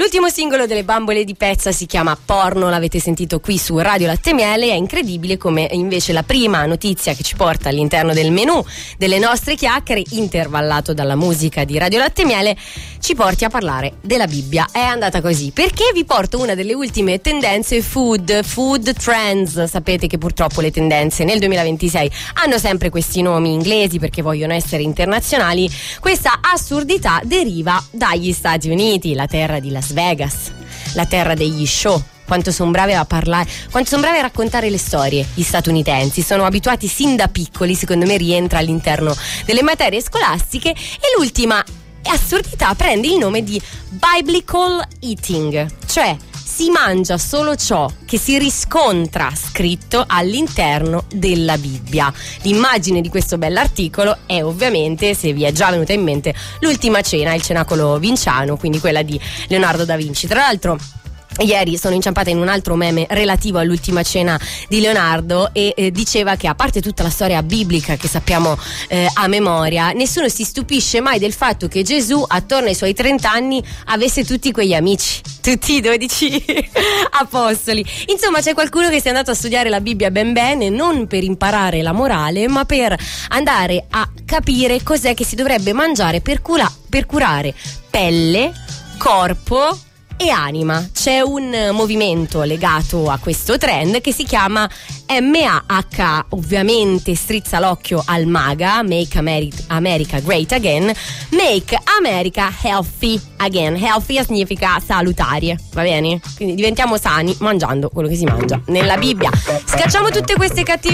L'ultimo singolo delle Bambole di Pezza si chiama Porno, l'avete sentito qui su Radio Latte Miele. È incredibile come invece la prima notizia che ci porta all'interno del menù delle nostre chiacchiere, intervallato dalla musica di Radio Latte Miele, ci porti a parlare della Bibbia. È andata così perché vi porto una delle ultime tendenze food trends. Sapete che purtroppo le tendenze nel 2026 hanno sempre questi nomi inglesi perché vogliono essere internazionali. Questa assurdità deriva dagli Stati Uniti, la terra di Las Vegas, la terra degli show. Quanto sono bravi a parlare, quanto sono bravi a raccontare le storie gli statunitensi. Sono abituati sin da piccoli, secondo me rientra all'interno delle materie scolastiche. E l'ultima assurdità prende il nome di biblical eating, cioè si mangia solo ciò che si riscontra scritto all'interno della Bibbia. L'immagine di questo bell'articolo è ovviamente, se vi è già venuta in mente, l'Ultima Cena, il cenacolo vinciano, quindi quella di Leonardo da Vinci. Tra l'altro ieri sono inciampata in un altro meme relativo all'Ultima Cena di Leonardo e diceva che, a parte tutta la storia biblica che sappiamo a memoria, nessuno si stupisce mai del fatto che Gesù attorno ai suoi 30 anni avesse tutti quegli amici, tutti i 12 apostoli. Insomma, c'è qualcuno che si è andato a studiare la Bibbia ben bene, non per imparare la morale, ma per andare a capire cos'è che si dovrebbe mangiare per curare pelle, corpo e anima. C'è un movimento legato a questo trend che si chiama MAH, ovviamente strizza l'occhio al MAGA, Make America Great Again, Make America Healthy Again. Healthy significa salutare, va bene? Quindi diventiamo sani mangiando quello che si mangia nella Bibbia. Scacciamo tutte queste cattive